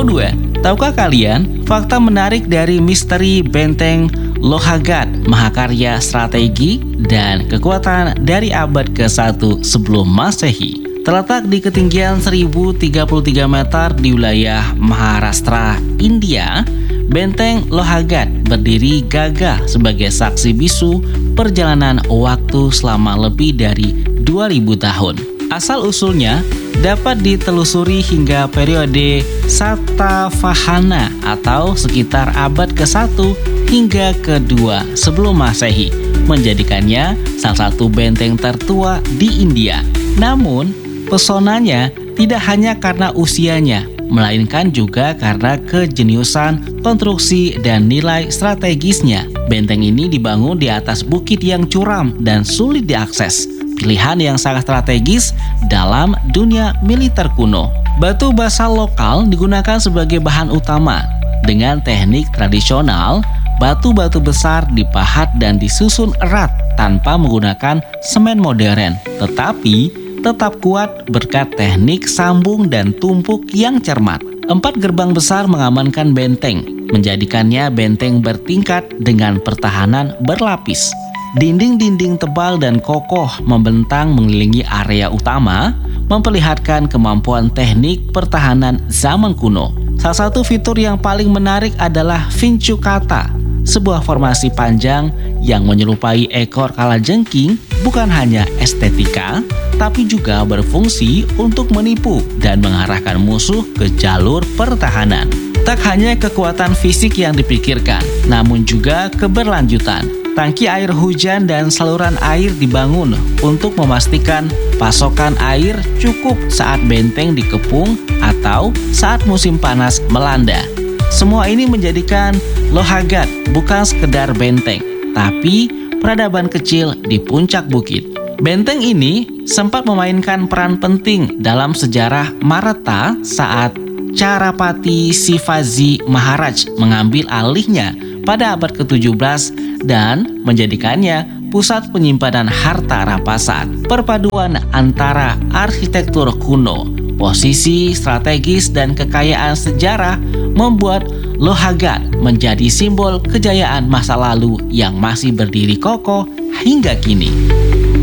kedua, tahukah kalian fakta menarik dari misteri benteng Lohagat, mahakarya strategi dan kekuatan dari abad ke-1 sebelum Masehi? Terletak di ketinggian 1033 meter di wilayah Maharashtra, India, benteng Lohagat berdiri gagah sebagai saksi bisu perjalanan waktu selama lebih dari 2000 tahun. Asal-usulnya dapat ditelusuri hingga periode Satavahana atau sekitar abad ke-1 hingga ke-2 sebelum Masehi, menjadikannya salah satu benteng tertua di India. Namun, pesonanya tidak hanya karena usianya, melainkan juga karena kejeniusan, konstruksi, dan nilai strategisnya. Benteng ini dibangun di atas bukit yang curam dan sulit diakses. Pilihan yang sangat strategis dalam dunia militer kuno. Batu basalt lokal digunakan sebagai bahan utama. Dengan teknik tradisional, batu-batu besar dipahat dan disusun erat tanpa menggunakan semen modern, tetapi tetap kuat berkat teknik sambung dan tumpuk yang cermat. 4 gerbang besar mengamankan benteng, menjadikannya benteng bertingkat dengan pertahanan berlapis. Dinding-dinding tebal dan kokoh membentang mengelilingi area utama, memperlihatkan kemampuan teknik pertahanan zaman kuno. Salah satu fitur yang paling menarik adalah Vincukata, sebuah formasi panjang yang menyerupai ekor kalajengking, bukan hanya estetika, tapi juga berfungsi untuk menipu dan mengarahkan musuh ke jalur pertahanan. Tak hanya kekuatan fisik yang dipikirkan, namun juga keberlanjutan. Tangki air hujan dan saluran air dibangun untuk memastikan pasokan air cukup saat benteng dikepung atau saat musim panas melanda. Semua ini menjadikan Lohagat bukan sekedar benteng, tapi peradaban kecil di puncak bukit. Benteng ini sempat memainkan peran penting dalam sejarah Maratha saat Chhatrapati Shivaji Maharaj mengambil alihnya pada abad ke-17 dan menjadikannya pusat penyimpanan harta rampasan. Perpaduan antara arsitektur kuno, posisi strategis, dan kekayaan sejarah membuat Lohagat menjadi simbol kejayaan masa lalu yang masih berdiri kokoh hingga kini.